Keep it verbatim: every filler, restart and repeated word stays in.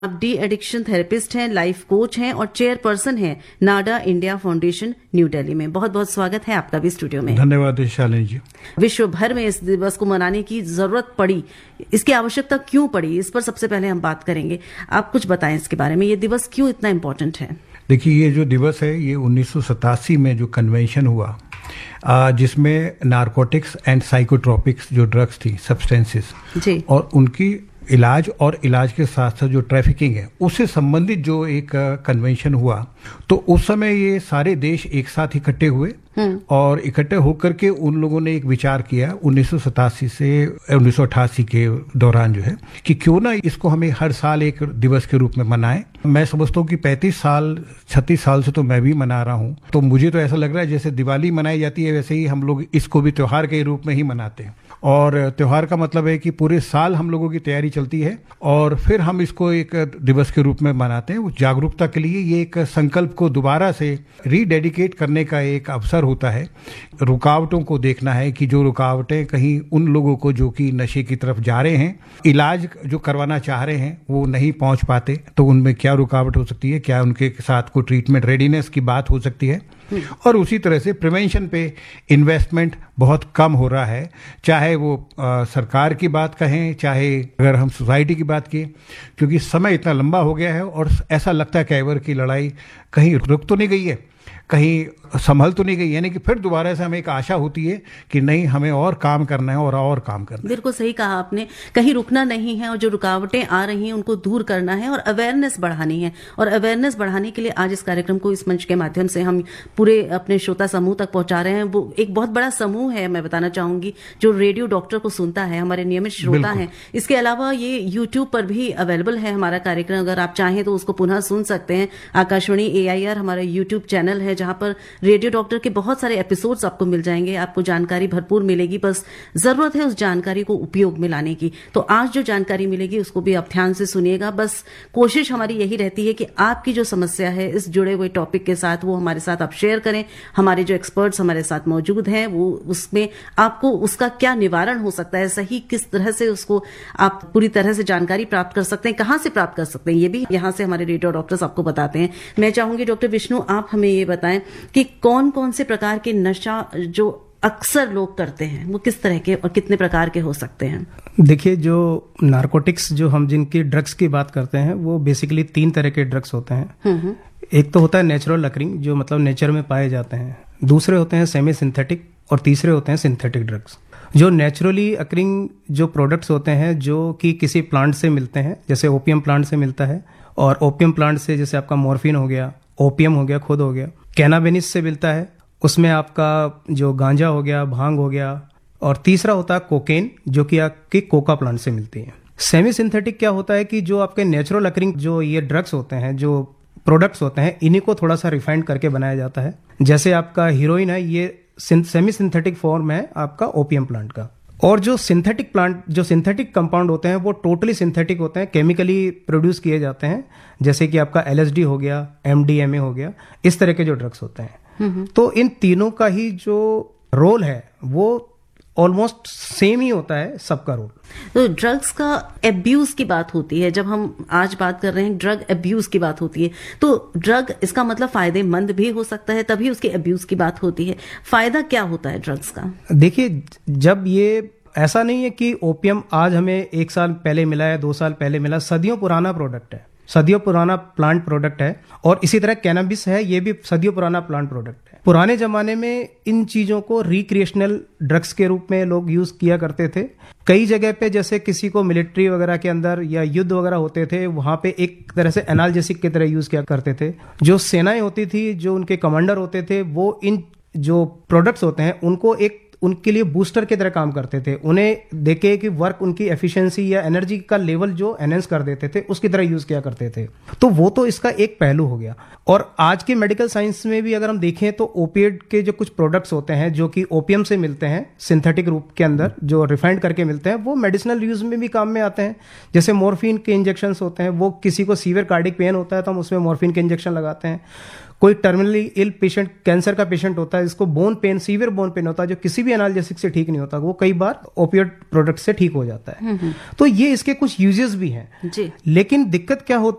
आप de addiction therapist हैं, life coach हैं और चेयरपर्सन हैं नाडा इंडिया फाउंडेशन न्यू दिल्ली में। बहुत बहुत स्वागत है आपका भी स्टूडियो में। धन्यवाद शालिनी जी। विश्व भर में इस दिवस को मनाने की जरूरत पड़ी, इसकी आवश्यकता क्यों पड़ी, इस पर सबसे पहले हम बात करेंगे। आप कुछ बताएं इसके बारे में, ये दिवस क्यों इतना इम्पोर्टेंट है? देखिए, ये जो दिवस है ये उन्नीस सौ सतासी में जो कन्वेंशन हुआ, जिसमें नारकोटिक्स एंड साइकोट्रोपिक्स जो ड्रग्स थी, सब्सटेंसेस जी, और उनकी इलाज और इलाज के साथ साथ जो ट्रैफिकिंग है उससे संबंधित जो एक कन्वेंशन हुआ, तो उस समय ये सारे देश एक साथ इकट्ठे हुए और इकट्ठे होकर के उन लोगों ने एक विचार किया उन्नीस सौ सतासी से उन्नीस सौ अठासी के दौरान जो है कि क्यों ना इसको हमें हर साल एक दिवस के रूप में मनाएं। मैं समझता हूँ कि पैंतीस साल छत्तीस साल से तो मैं भी मना रहा हूँ, तो मुझे तो ऐसा लग रहा है जैसे दिवाली मनाई जाती है वैसे ही हम लोग इसको भी त्योहार के रूप में ही मनाते हैं। और त्योहार का मतलब है कि पूरे साल हम लोगों की तैयारी चलती है और फिर हम इसको एक दिवस के रूप में मनाते हैं। उस जागरूकता के लिए ये एक संकल्प को दोबारा से रीडेडिकेट करने का एक अवसर होता है। रुकावटों को देखना है कि जो रुकावटें कहीं उन लोगों को जो कि नशे की तरफ जा रहे हैं, इलाज जो करवाना चाह रहे हैं वो नहीं पहुंच पाते, तो उनमें क्या रुकावट हो सकती है, क्या उनके साथ कोई ट्रीटमेंट रेडीनेस की बात हो सकती है। और उसी तरह से प्रिवेंशन पे इन्वेस्टमेंट बहुत कम हो रहा है, चाहे वो आ, सरकार की बात कहें, चाहे अगर हम सोसाइटी की बात की, क्योंकि समय इतना लंबा हो गया है और ऐसा लगता है कैवर की लड़ाई कहीं रुक तो नहीं गई है, कहीं संभल तो नहीं गई, यानी कि फिर दोबारा से हमें एक आशा होती है कि नहीं, हमें और काम करना है और और काम करना है। बिल्कुल सही कहा आपने, कहीं रुकना नहीं है और जो रुकावटें आ रही हैं उनको दूर करना है और अवेयरनेस बढ़ानी है। और अवेयरनेस बढ़ाने के लिए आज इस कार्यक्रम को इस मंच के माध्यम से हम पूरे अपने श्रोता समूह तक पहुंचा रहे हैं। वो एक बहुत बड़ा समूह है, मैं बताना चाहूंगी, जो रेडियो डॉक्टर को सुनता है, हमारे नियमित श्रोता हैं। इसके अलावा ये यूट्यूब पर भी अवेलेबल है हमारा कार्यक्रम, अगर आप चाहें तो उसको पुनः सुन सकते हैं। आकाशवाणी ए आई आर हमारा यूट्यूब चैनल है जहां पर रेडियो डॉक्टर के बहुत सारे एपिसोड्स आपको मिल जाएंगे, आपको जानकारी भरपूर मिलेगी। बस जरूरत है उस जानकारी को उपयोग में लाने की। तो आज जो जानकारी मिलेगी उसको भी आप ध्यान से सुनिएगा। बस कोशिश हमारी यही रहती है कि आपकी जो समस्या है इस जुड़े हुए टॉपिक के साथ वो हमारे साथ आप शेयर करें। हमारे जो एक्सपर्ट्स हमारे साथ मौजूद हैं वो उसमें आपको उसका क्या निवारण हो सकता है, सही किस तरह से उसको आप पूरी तरह से जानकारी प्राप्त कर सकते हैं, कहां से प्राप्त कर सकते हैं, ये भी यहां से हमारे रेडियो डॉक्टर्स आपको बताते हैं। मैं चाहूंगी डॉक्टर विष्णु आप हमें ये बताएं कि कौन कौन से प्रकार के नशा जो अक्सर लोग करते हैं वो किस तरह के और कितने प्रकार के हो सकते हैं? देखिए, जो नारकोटिक्स, जो हम जिनकी ड्रग्स की बात करते हैं, वो बेसिकली तीन तरह के ड्रग्स होते हैं। एक तो होता है नेचुरल अकरिंग, जो मतलब नेचर में पाए जाते हैं। दूसरे होते हैं सेमी सिंथेटिक और तीसरे होते हैं सिंथेटिक ड्रग्स। जो नेचुरली अकरिंग जो प्रोडक्ट्स होते हैं जो कि किसी प्लांट से मिलते हैं, जैसे ओपियम प्लांट से मिलता है, और ओपियम प्लांट से जैसे आपका मॉर्फिन हो गया, ओपियम हो गया, खुद हो गया, कैनाबिस से मिलता है, उसमें आपका जो गांजा हो गया, भांग हो गया, और तीसरा होता है कोकेन, जो कि आपकी कोका प्लांट से मिलती है। सेमी सिंथेटिक क्या होता है कि जो आपके नेचुरल अकरिंग जो ये ड्रग्स होते हैं, जो प्रोडक्ट्स होते हैं, इन्हीं को थोड़ा सा रिफाइंड करके बनाया जाता है। जैसे आपका हीरोइन है, ये सेमी सिंथेटिक फॉर्म है आपका ओपियम प्लांट का। और जो सिंथेटिक प्लांट, जो सिंथेटिक कंपाउंड होते हैं वो टोटली सिंथेटिक होते हैं, केमिकली प्रोड्यूस किए जाते हैं, जैसे कि आपका एल एस डी हो गया, एम डी एम ए हो गया, इस तरह के जो ड्रग्स होते हैं। तो इन तीनों का ही जो रोल है वो ऑलमोस्ट सेम ही होता है, सबका रोल। तो ड्रग्स का एब्यूज की बात होती है, जब हम आज बात कर रहे हैं ड्रग एब्यूज की बात होती है, तो ड्रग इसका मतलब फायदेमंद भी हो सकता है, तभी उसके एब्यूज की बात होती है। फायदा क्या होता है ड्रग्स का? देखिए, जब ये ऐसा नहीं है कि ओपियम आज हमें एक साल पहले मिला है, दो साल पहले मिला, सदियों पुराना प्रोडक्ट है, सदियों पुराना प्लांट प्रोडक्ट है। और इसी तरह कैनबिस है, ये भी सदियों पुराना प्लांट प्रोडक्ट है। पुराने जमाने में इन चीजों को रिक्रिएशनल ड्रग्स के रूप में लोग यूज किया करते थे। कई जगह पे, जैसे किसी को मिलिट्री वगैरह के अंदर या युद्ध वगैरह होते थे, वहां पे एक तरह से एनाल्जेसिक की तरह यूज किया करते थे। जो सेनाएं होती थी, जो उनके कमांडर होते थे, वो इन जो प्रोडक्ट्स होते हैं उनको एक उनके लिए बूस्टर की तरह काम करते थे। उन्हें देखे कि वर्क उनकी एफिशिएंसी या एनर्जी का लेवल जो एनहेंस कर देते थे, उसकी तरह यूज किया करते थे। तो वो तो इसका एक पहलू हो गया। और आज की मेडिकल साइंस में भी अगर हम देखें तो ओपिएट के जो कुछ प्रोडक्ट्स होते हैं जो कि ओपियम से मिलते हैं, सिंथेटिक रूप के अंदर जो रिफाइंड करके मिलते हैं, वो मेडिसिनल यूज में भी काम में आते हैं। जैसे मॉर्फिन के इंजेक्शन होते हैं, वो किसी को सीवियर कार्डिक पेन होता है तो हम उसमें मॉर्फिन के इंजेक्शन लगाते हैं। कोई टर्मिनली इल पेशेंट, कैंसर का पेशेंट होता है, इसको bone pen, severe bone pen होता है जो किसी भी एनाल्जेसिक से ठीक नहीं होता, वो कई बार ओपियोइड प्रोडक्ट से ठीक हो जाता है। तो ये इसके कुछ यूजेस भी हैं। लेकिन दिक्कत क्या होती